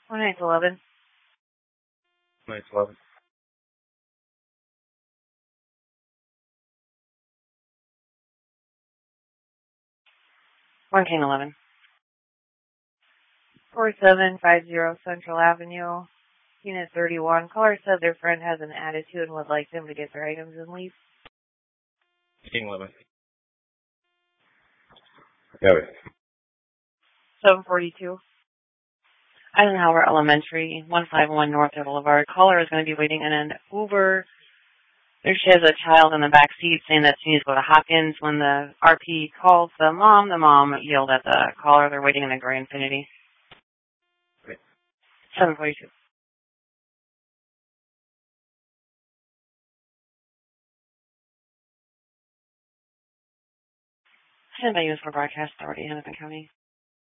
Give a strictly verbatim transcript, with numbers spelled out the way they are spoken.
one eight eleven. one eight eleven. one King eleven. four seven five zero Central Avenue, Unit thirty-one. Caller said their friend has an attitude and would like them to get their items and leave. King eleven. Got it. seven forty-two. Eisenhower Elementary, one five one North Boulevard. Caller is going to be waiting in an Uber. There she has a child in the back seat saying that she needs to go to Hopkins. When the R P calls the mom, the mom yelled at the caller. They're waiting in a gray Infiniti. Okay. seven forty-two. Stand by U S for broadcast authority, Hennepin County.